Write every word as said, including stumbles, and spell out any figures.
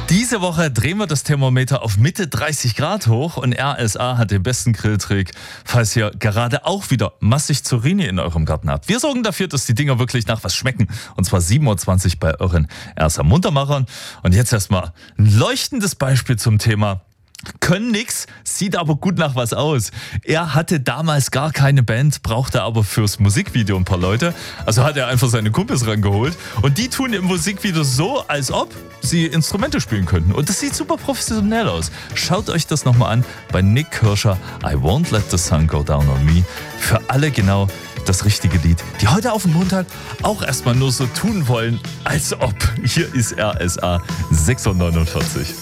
Diese Woche drehen wir das Thermometer auf Mitte dreißig Grad hoch und R S A hat den besten Grilltrick, falls ihr gerade auch wieder massig Zucchini in eurem Garten habt. Wir sorgen dafür, dass die Dinger wirklich nach was schmecken. Und zwar sieben Uhr zwanzig bei euren R S A-Muntermachern. Und jetzt erstmal ein leuchtendes Beispiel zum Thema. Können nix, sieht aber gut nach was aus. Er hatte damals gar keine Band, brauchte aber fürs Musikvideo ein paar Leute. Also hat er einfach seine Kumpels rangeholt. Und die tun im Musikvideo so, als ob sie Instrumente spielen könnten. Und das sieht super professionell aus. Schaut euch das nochmal an bei Nick Kirscher, I Won't Let the Sun Go Down on Me. Für alle genau das richtige Lied, die heute auf dem Montag auch erstmal nur so tun wollen, als ob. Hier ist R S A sechs Uhr neunundvierzig.